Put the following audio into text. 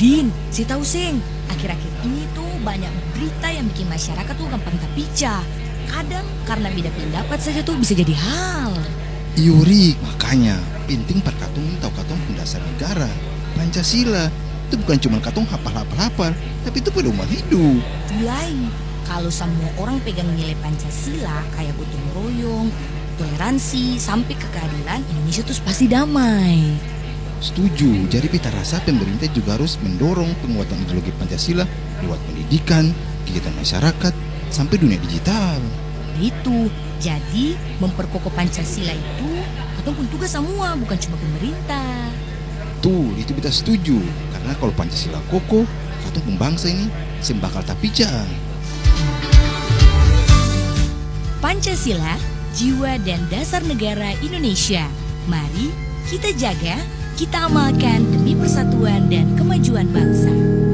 Din, si tahu seng, akhir-akhir ini tuh banyak berita yang bikin masyarakat tuh gampang tapicah. Kadang karena beda pendapat saja tuh bisa jadi hal. Yuri, makanya penting perkatong tahu katong dasar negara. Pancasila itu bukan cuma katong hafal-hafal, tapi itu pedoman hidup. Mulai, kalau semua orang pegang nilai Pancasila kayak gotong royong, toleransi, sampai ke keadilan, Indonesia tuh pasti damai. Setuju, jadi kita rasa pemerintah juga harus mendorong penguatan ideologi Pancasila lewat pendidikan, kegiatan masyarakat, sampai dunia digital. Itu, jadi memperkokoh Pancasila itu ataupun tugas semua, bukan cuma pemerintah. Tuh, itu kita setuju, karena kalau Pancasila kokoh, katong pembangsa ini sembakal tapicah. Pancasila, jiwa dan dasar negara Indonesia. Mari kita jaga, kita amalkan demi persatuan dan kemajuan bangsa.